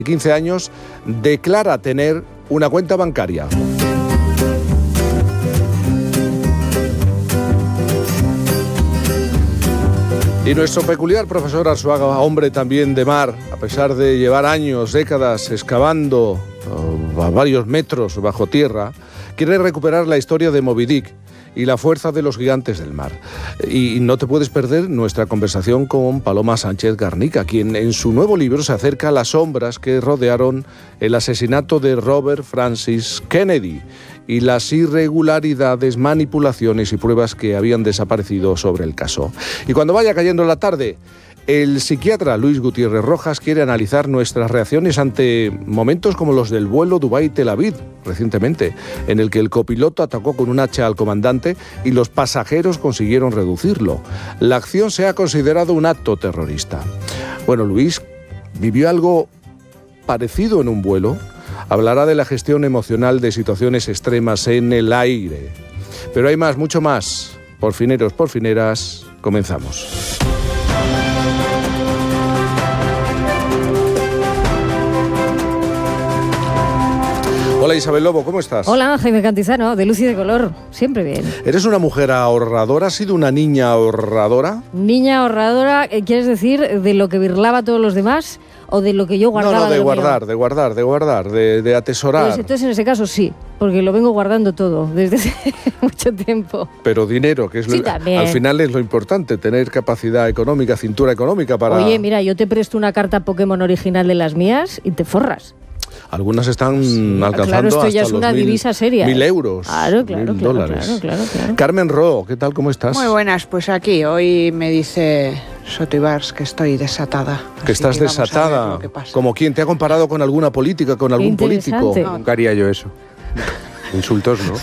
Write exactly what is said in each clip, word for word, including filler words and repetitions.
quince años declara tener una cuenta bancaria. Y nuestro peculiar profesor Arzuaga, hombre también de mar, a pesar de llevar años, décadas excavando uh, a varios metros bajo tierra, quiere recuperar la historia de Moby Dick y la fuerza de los gigantes del mar. Y no te puedes perder nuestra conversación con Paloma Sánchez Garnica, quien en su nuevo libro se acerca a las sombras que rodearon el asesinato de Robert Francis Kennedy y las irregularidades, manipulaciones y pruebas que habían desaparecido sobre el caso. Y cuando vaya cayendo la tarde, el psiquiatra Luis Gutiérrez Rojas quiere analizar nuestras reacciones ante momentos como los del vuelo Dubái-Tel Aviv, recientemente, en el que el copiloto atacó con un hacha al comandante y los pasajeros consiguieron reducirlo. La acción se ha considerado un acto terrorista. Bueno, Luis vivió algo parecido en un vuelo. Hablará de la gestión emocional de situaciones extremas en el aire. Pero hay más, mucho más. Porfineros, porfineras, comenzamos. Hola Isabel Lobo, ¿cómo estás? Hola Jaime Cantizano, de luz y de color, siempre bien. ¿Eres una mujer ahorradora? ¿Has sido una niña ahorradora? Niña ahorradora, ¿quieres decir de lo que birlaba a todos los demás o de lo que yo guardaba? No, no, de, de guardar, de guardar, de guardar, de, de atesorar. Pues entonces en ese caso sí, porque lo vengo guardando todo desde hace mucho tiempo. Pero dinero, que es sí, lo, también. Al final es lo importante, tener capacidad económica, cintura económica para... Oye, mira, yo te presto una carta Pokémon original de las mías y te forras. Algunas están sí, alcanzando claro, esto ya hasta es una los divisa mil, seria. Mil euros, claro, claro, mil claro, dólares. Claro, claro, claro. Carmen Ro, ¿qué tal? ¿Cómo estás? Muy buenas, pues aquí hoy me dice Soto Ibars que estoy desatada. Que estás que desatada. ¿Como quién? ¿Te ha comparado con alguna política, con algún político? No, nunca haría yo eso. Insultos, ¿no?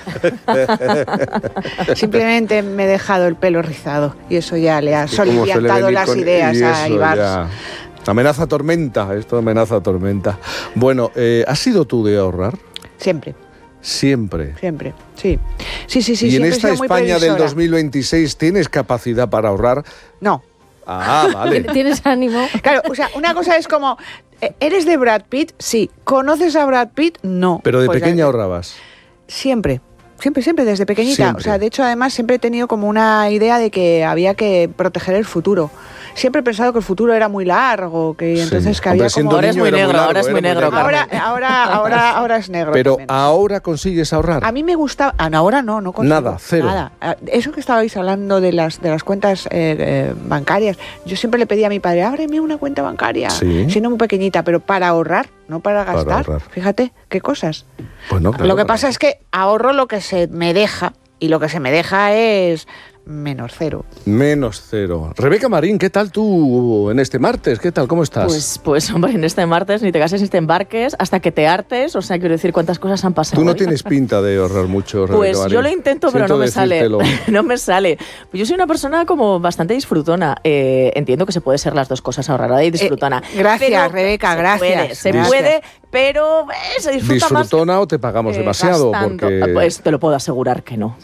Simplemente me he dejado el pelo rizado y eso ya le ha soliviantado las con, ideas a Ibars. Ya. Amenaza tormenta, esto amenaza tormenta. Bueno, eh, ¿has sido tú de ahorrar? Siempre. Siempre. Siempre, sí. Sí, sí, sí. ¿Y en esta he sido España del dos mil veintiséis tienes capacidad para ahorrar? No. Ah, vale. ¿Tienes ánimo? Claro, o sea, una cosa es como, ¿eres de Brad Pitt? Sí. ¿Conoces a Brad Pitt? No. Pero de pues pequeña ya, ahorrabas. Siempre. Siempre, siempre, desde pequeñita. Siempre. O sea, de hecho, además, siempre he tenido como una idea de que había que proteger el futuro. Siempre he pensado que el futuro era muy largo, que sí. entonces que había Hombre, como... Ahora es muy negro, ahora es muy negro. Ahora, ahora, ahora, ahora es negro. Pero también. ahora consigues ahorrar. A mí me gustaba... Ah, no, ahora no, no consigo. Nada, cero. Nada. Eso que estabais hablando de las, de las cuentas eh, eh, bancarias, yo siempre le pedía a mi padre, ábreme una cuenta bancaria, sí. siendo muy pequeñita, pero para ahorrar, no para gastar. Para ahorrar. Fíjate, qué cosas. Pues no, claro, lo que para... pasa es que ahorro lo que se me deja, y lo que se me deja es... menos cero. Menos cero. Rebeca Marín, ¿qué tal tú en este martes? ¿Qué tal? ¿Cómo estás? Pues, pues hombre, en este martes ni te cases ni te embarques hasta que te hartes. O sea, quiero decir, cuántas cosas han pasado. Tú no hoy. tienes pinta de ahorrar mucho, Rebeca Pues Marín. yo lo intento, pero Siento no me decírtelo. sale. No me sale. Pues yo soy una persona como bastante disfrutona. Eh, entiendo que se puede ser las dos cosas, ahorrada y disfrutona. Eh, gracias, pero Rebeca, se gracias. Puede, se gracias. puede, pero eh, se disfruta ¿Disfrutona más. o te pagamos eh, demasiado? gastando. Porque... Pues te lo puedo asegurar que no.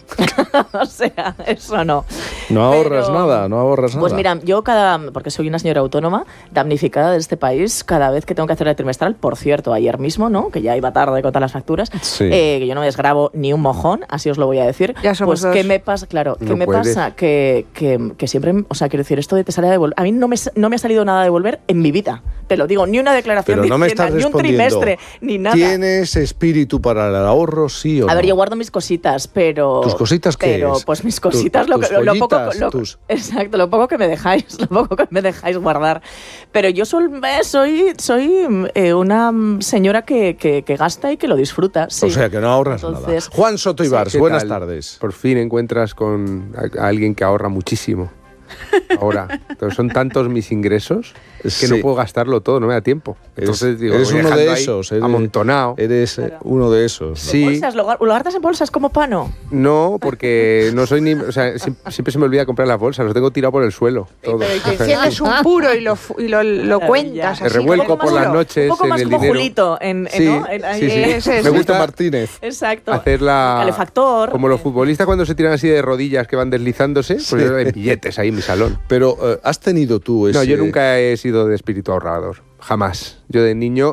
O sea, eso no. No ahorras Pero, nada, no ahorras nada. Pues mira, yo cada, porque soy una señora autónoma, damnificada de este país, cada vez que tengo que hacer el trimestral, por cierto, ayer mismo, ¿no? Que ya iba tarde con todas las facturas, sí. eh, que yo no me desgrabo ni un mojón, así os lo voy a decir. Ya somos pues dos. ¿qué me pasa? Claro, ¿qué No me puedes. pasa? Que, que, que siempre, o sea, quiero decir, esto de te sale a devolver, a mí no me, no me ha salido nada a devolver en mi vida, te lo digo, ni una declaración Pero de no me Hacienda, estás ni un respondiendo. trimestre, ni nada. ¿Tienes espíritu para el ahorro, sí o no? A ver, yo guardo mis cositas, pero... ¿Tus cositas qué Pero, es? pues mis cositas, ¿Tus- lo, tus que, lo poco... joyitas, Lo, tus- Exacto, lo poco que me dejáis, lo poco que me dejáis guardar. Pero yo sol, eh, soy, soy eh, una señora que, que, que gasta y que lo disfruta, sí. O sea, que no ahorras Entonces, nada. Juan Soto Ibars, ¿Qué buenas tal? tardes. Por fin encuentras con a, a alguien que ahorra muchísimo. Ahora, entonces son tantos mis ingresos que Sí. no puedo gastarlo todo, no me da tiempo. Entonces Eres, digo, eres voy uno de dejando ahí esos. Eres, amontonado. Eres eh, uno de esos. ¿no? Sí, ¿Bolsas? ¿Lo, lo guardas en bolsas como pano? no, porque no soy ni... O sea, siempre, siempre se me olvida comprar las bolsas, los tengo tirado por el suelo. Todo. Pero te enciendes un puro y lo, fu- y lo, lo Maravilla. cuentas Me así. revuelco como por las puro. noches Un poco en más el como dinero. Julito. En, en- Sí, ¿no? En- sí, sí. Ese es. Me gusta gusta Martínez. Exacto. hacer la... Calefactor. Como los futbolistas cuando se tiran así de rodillas que van deslizándose, pues Sí. yo en billetes ahí en mi salón. Pero, eh, ¿has tenido tú ese...? No, yo nunca he sido de espíritu ahorrador. Jamás. Yo de niño